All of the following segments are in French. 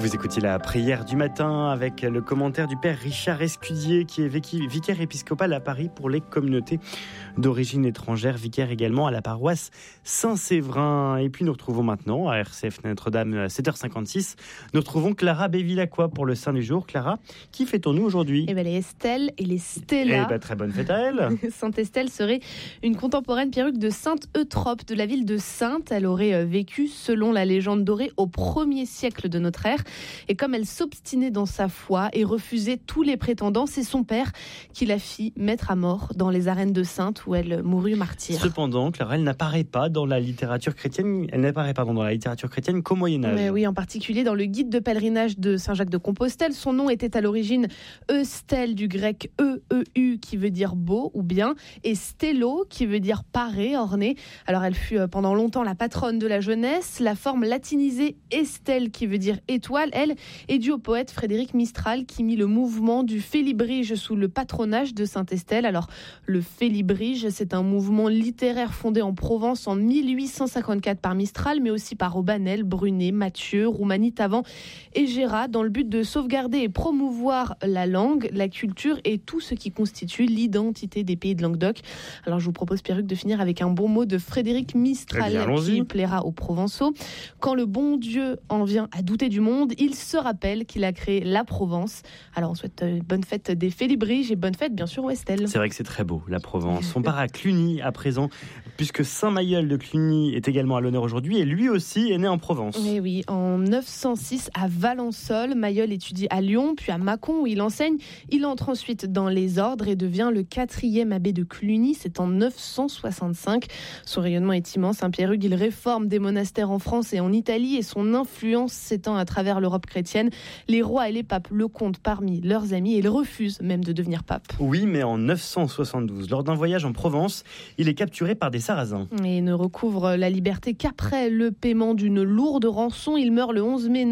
Vous écoutez la prière du matin avec le commentaire du père Richard Escudier qui est vicaire épiscopal à Paris pour les communautés d'origine étrangère, vicaire également à la paroisse Saint-Séverin. Et puis nous retrouvons maintenant à RCF Notre-Dame à 7h56. Nous retrouvons Clara Bévilacqua pour le Saint du jour. Clara, qui fêtons-nous aujourd'hui ? Les Estelle et les Stella. Très bonne fête à elle. Sainte Estelle serait une contemporaine perruque de Sainte Eutrope de la ville de Sainte. Elle aurait vécu, selon la légende dorée, au 1er siècle de notre ère. Et comme elle s'obstinait dans sa foi et refusait tous les prétendants, c'est son père qui la fit mettre à mort dans les arènes de Sainte où elle mourut martyre. Cependant, Clara, elle n'apparaît pas dans la littérature chrétienne. Qu'au Moyen-Âge. Mais oui, en particulier dans le guide de pèlerinage de Saint-Jacques de Compostelle. Son nom était à l'origine Eustelle, du grec E-E-U, qui veut dire beau ou bien, et Stello, qui veut dire paré, orné. Alors elle fut pendant longtemps la patronne de la jeunesse. La forme latinisée Estelle, qui veut dire étoile, elle, est due au poète Frédéric Mistral, qui mit le mouvement du Félibrige sous le patronage de Sainte Estelle. Alors le Félibrige, c'est un mouvement littéraire fondé en Provence en 1854 par Mistral, mais aussi par Aubanel, Brunet, Mathieu, Roumanie, Tavan et Gérard, dans le but de sauvegarder et promouvoir la langue, la culture et tout ce qui constitue l'identité des pays de Languedoc. Alors je vous propose, Pierruc, de finir avec un bon mot de Frédéric Mistral qui plaira aux Provençaux. Quand le bon Dieu en vient à douter du monde, il se rappelle qu'il a créé la Provence. Alors on souhaite bonne fête des Félibriges et bonne fête bien sûr aux Estelle. C'est vrai que c'est très beau, la Provence. On part à Cluny à présent, puisque Saint Mayol de Cluny est également à l'honneur aujourd'hui et lui aussi est né en Provence. Et oui, en 906 à Valençol, Mayol étudie à Lyon, puis à Mâcon où il enseigne. Il entre ensuite dans les ordres et devient le 4e abbé de Cluny. C'est en 965. Son rayonnement est immense. Pierre-Hugues, il réforme des monastères en France et en Italie et son influence s'étend à travers l'Europe chrétienne. Les rois et les papes le comptent parmi leurs amis et il refuse même de devenir pape. Oui, mais en 972, lors d'un voyage en Provence, il est capturé par des Sarrasins. Et ne recouvre la liberté qu'après le paiement d'une lourde rançon. Il meurt le 11 mai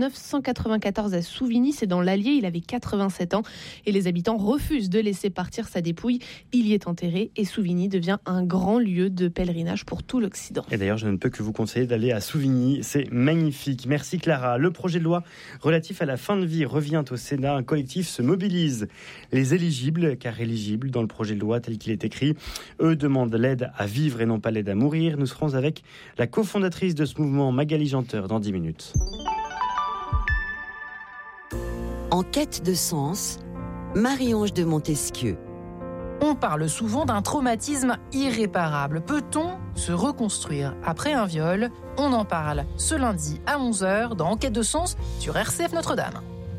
994 à Souvigny, c'est dans l'Allier, il avait 87 ans et les habitants refusent de laisser partir sa dépouille. Il y est enterré et Souvigny devient un grand lieu de pèlerinage pour tout l'Occident. Et d'ailleurs, je ne peux que vous conseiller d'aller à Souvigny, c'est magnifique. Merci Clara. Le projet de loi relatif à la fin de vie revient au Sénat. Un collectif se mobilise. Les éligibles, car éligibles dans le projet de loi tel qu'il est écrit, eux demandent l'aide à vivre et non pas l'aide à mourir. Nous serons avec la cofondatrice de ce mouvement, Magali Janteur, dans 10 minutes. En quête de sens, Marie-Ange de Montesquieu. On parle souvent d'un traumatisme irréparable. Peut-on se reconstruire après un viol ? On en parle ce lundi à 11h dans Enquête de sens sur RCF Notre-Dame.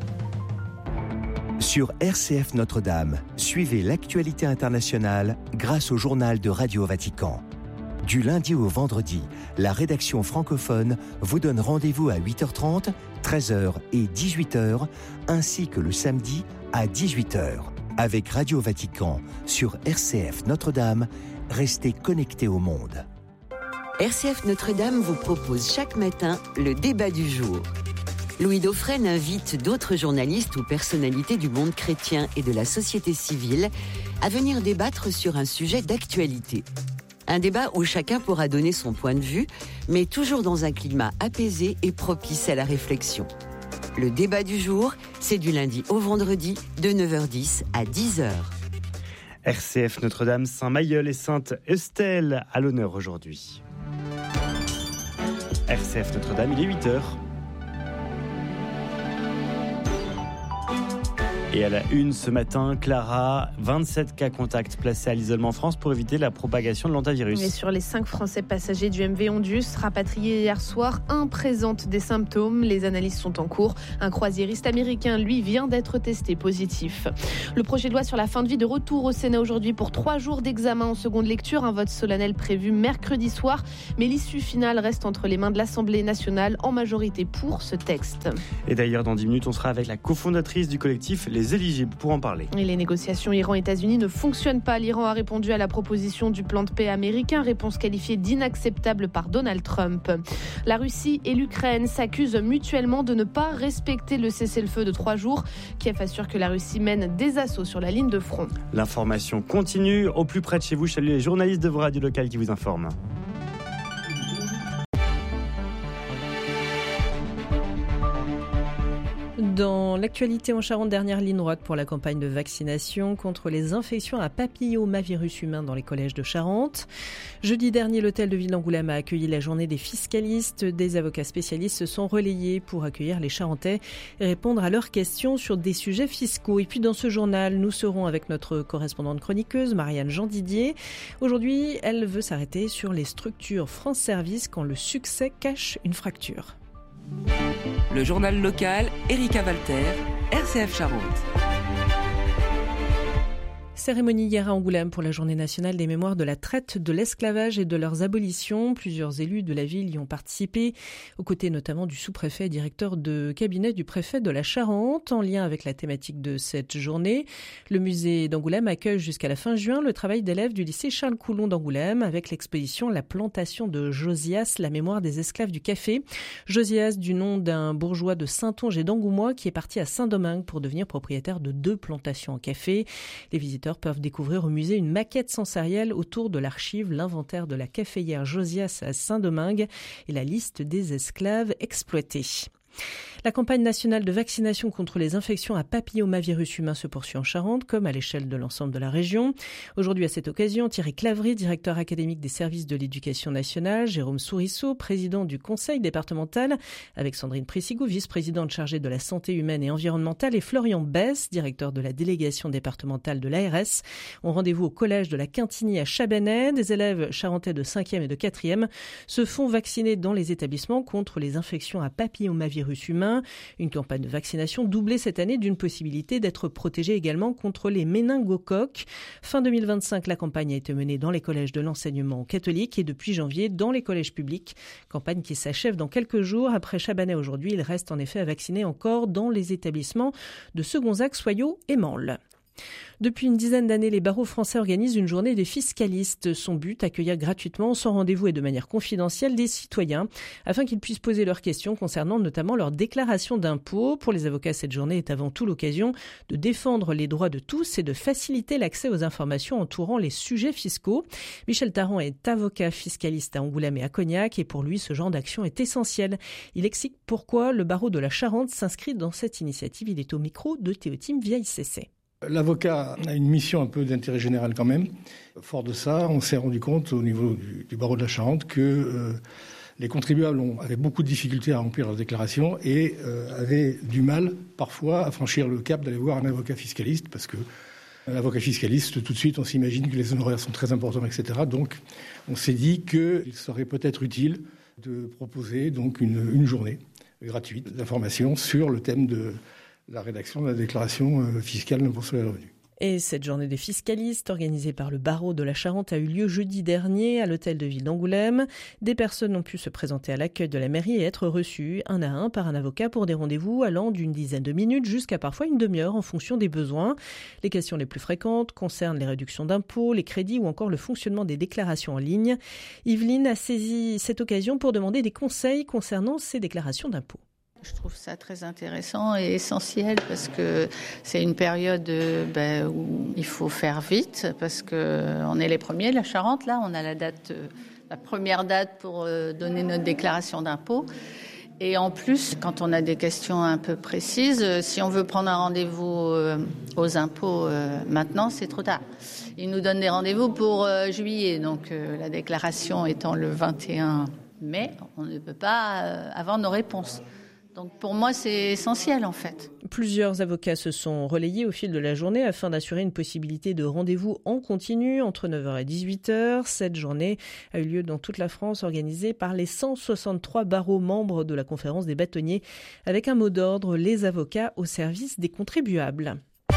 Sur RCF Notre-Dame, suivez l'actualité internationale grâce au journal de Radio Vatican. Du lundi au vendredi, la rédaction francophone vous donne rendez-vous à 8h30, 13h et 18h, ainsi que le samedi à 18h. Avec Radio Vatican sur RCF Notre-Dame, restez connectés au monde. RCF Notre-Dame vous propose chaque matin le débat du jour. Louis Dauphren invite d'autres journalistes ou personnalités du monde chrétien et de la société civile à venir débattre sur un sujet d'actualité. Un débat où chacun pourra donner son point de vue, mais toujours dans un climat apaisé et propice à la réflexion. Le débat du jour, c'est du lundi au vendredi de 9h10 à 10h. RCF Notre-Dame, Saint-Mayol et Sainte Estelle à l'honneur aujourd'hui. RCF Notre-Dame, il est 8h. Et à la une ce matin, Clara, 27 cas contacts placés à l'isolement en France pour éviter la propagation de l'hantavirus. Mais sur les 5 Français passagers du MV Ondius rapatriés hier soir, un présente des symptômes. Les analyses sont en cours. Un croisiériste américain, lui, vient d'être testé positif. Le projet de loi sur la fin de vie de retour au Sénat aujourd'hui pour 3 jours d'examen en seconde lecture. Un vote solennel prévu mercredi soir. Mais l'issue finale reste entre les mains de l'Assemblée nationale en majorité pour ce texte. Et d'ailleurs, dans 10 minutes, on sera avec la cofondatrice du collectif Les Éligibles pour en parler. Et les négociations Iran-États-Unis ne fonctionnent pas. L'Iran a répondu à la proposition du plan de paix américain, réponse qualifiée d'inacceptable par Donald Trump. La Russie et l'Ukraine s'accusent mutuellement de ne pas respecter le cessez-le-feu de 3 jours. Kiev assure que la Russie mène des assauts sur la ligne de front. L'information continue. Au plus près de chez vous, salut les journalistes de vos radios locales qui vous informent. Dans l'actualité en Charente, dernière ligne droite pour la campagne de vaccination contre les infections à papillomavirus humain dans les collèges de Charente. Jeudi dernier, l'hôtel de ville d'Angoulême a accueilli la journée des fiscalistes. Des avocats spécialistes se sont relayés pour accueillir les Charentais et répondre à leurs questions sur des sujets fiscaux. Et puis dans ce journal, nous serons avec notre correspondante chroniqueuse, Marianne Jean-Didier. Aujourd'hui, elle veut s'arrêter sur les structures France Service quand le succès cache une fracture. Le journal local, Erika Walter, RCF Charente. Cérémonie hier à Angoulême pour la journée nationale des mémoires de la traite, de l'esclavage et de leurs abolitions. Plusieurs élus de la ville y ont participé, aux côtés notamment du sous-préfet et directeur de cabinet du préfet de la Charente, en lien avec la thématique de cette journée. Le musée d'Angoulême accueille jusqu'à la fin juin le travail d'élèves du lycée Charles Coulon d'Angoulême avec l'exposition La plantation de Josias, la mémoire des esclaves du café. Josias, du nom d'un bourgeois de Saintonge et d'Angoumois qui est parti à Saint-Domingue pour devenir propriétaire de 2 plantations en café. Les visiteurs peuvent découvrir au musée une maquette sensorielle autour de l'archive, l'inventaire de la caféière Josias à Saint-Domingue et la liste des esclaves exploités. La campagne nationale de vaccination contre les infections à papillomavirus humain se poursuit en Charente, comme à l'échelle de l'ensemble de la région. Aujourd'hui, à cette occasion, Thierry Clavry, directeur académique des services de l'éducation nationale, Jérôme Sourisseau, président du conseil départemental, avec Sandrine Prisigou, vice-présidente chargée de la santé humaine et environnementale, et Florian Bess, directeur de la délégation départementale de l'ARS, ont rendez-vous au collège de la Quintigny à Chabanais. Des élèves charentais de 5e et de 4e se font vacciner dans les établissements contre les infections à papillomavirus humain. Une campagne de vaccination doublée cette année d'une possibilité d'être protégé également contre les méningocoques. Fin 2025, la campagne a été menée dans les collèges de l'enseignement catholique et depuis janvier dans les collèges publics. Campagne qui s'achève dans quelques jours. Après Chabanais aujourd'hui, il reste en effet à vacciner encore dans les établissements de Segonzac, Soyaux et Mansle. Depuis une dizaine d'années, les barreaux français organisent une journée des fiscalistes. Son but, accueillir gratuitement, sans rendez-vous et de manière confidentielle, des citoyens afin qu'ils puissent poser leurs questions concernant notamment leur déclaration d'impôts. Pour les avocats, cette journée est avant tout l'occasion de défendre les droits de tous et de faciliter l'accès aux informations entourant les sujets fiscaux. Michel Taran est avocat fiscaliste à Angoulême et à Cognac et pour lui, ce genre d'action est essentiel. Il explique pourquoi le barreau de la Charente s'inscrit dans cette initiative. Il est au micro de Théotime Vieille-Cessé. L'avocat a une mission un peu d'intérêt général quand même. Fort de ça, on s'est rendu compte au niveau du barreau de la Charente que les contribuables avaient beaucoup de difficultés à remplir leurs déclarations et avaient du mal parfois à franchir le cap d'aller voir un avocat fiscaliste parce que l'avocat fiscaliste, tout de suite, on s'imagine que les honoraires sont très importants, etc. Donc, on s'est dit qu'il serait peut-être utile de proposer donc une journée gratuite d'information sur le thème de la rédaction de la déclaration fiscale d'impôt sur les revenus. Et cette journée des fiscalistes, organisée par le barreau de la Charente, a eu lieu jeudi dernier à l'hôtel de ville d'Angoulême. Des personnes ont pu se présenter à l'accueil de la mairie et être reçues un à un par un avocat pour des rendez-vous allant d'une dizaine de minutes jusqu'à parfois une demi-heure en fonction des besoins. Les questions les plus fréquentes concernent les réductions d'impôts, les crédits ou encore le fonctionnement des déclarations en ligne. Yveline a saisi cette occasion pour demander des conseils concernant ces déclarations d'impôts. Je trouve ça très intéressant et essentiel parce que c'est une période où il faut faire vite parce qu'on est les premiers de la Charente. Là, on a la première date pour donner notre déclaration d'impôt. Et en plus, quand on a des questions un peu précises, si on veut prendre un rendez-vous aux impôts maintenant, c'est trop tard. Ils nous donnent des rendez-vous pour juillet, donc la déclaration étant le 21 mai, on ne peut pas avoir nos réponses. Donc pour moi, c'est essentiel en fait. Plusieurs avocats se sont relayés au fil de la journée afin d'assurer une possibilité de rendez-vous en continu entre 9h et 18h. Cette journée a eu lieu dans toute la France, organisée par les 163 barreaux membres de la conférence des bâtonniers, avec un mot d'ordre, les avocats au service des contribuables.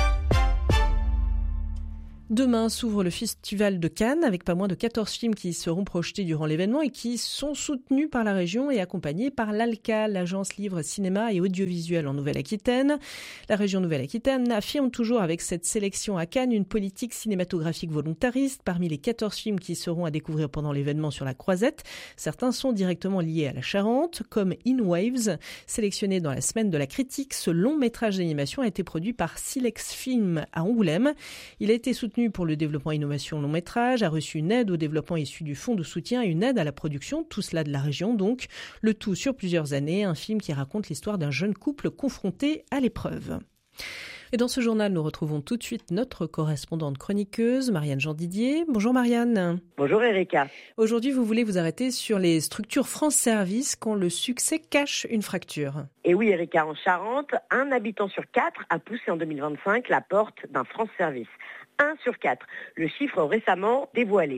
Demain s'ouvre le Festival de Cannes avec pas moins de 14 films qui seront projetés durant l'événement et qui sont soutenus par la région et accompagnés par l'ALCA, l'agence livre, cinéma et audiovisuel en Nouvelle-Aquitaine. La région Nouvelle-Aquitaine affirme toujours avec cette sélection à Cannes une politique cinématographique volontariste. Parmi les 14 films qui seront à découvrir pendant l'événement sur la Croisette, certains sont directement liés à la Charente, comme In Waves, sélectionné dans la semaine de la critique. Ce long métrage d'animation a été produit par Silex Film à Angoulême. Il a été soutenu soutenu pour le développement innovation long métrage, a reçu une aide au développement issue du fonds de soutien et une aide à la production, tout cela de la région donc. Le tout sur plusieurs années, un film qui raconte l'histoire d'un jeune couple confronté à l'épreuve. Et dans ce journal, nous retrouvons tout de suite notre correspondante chroniqueuse, Marianne Jean-Didier. Bonjour Marianne. Bonjour Erika. Aujourd'hui, vous voulez vous arrêter sur les structures France Service quand le succès cache une fracture. Et oui Erika, en Charente, 1 habitant sur 4 a poussé en 2025 la porte d'un France Service. 1 sur 4. Le chiffre récemment dévoilé.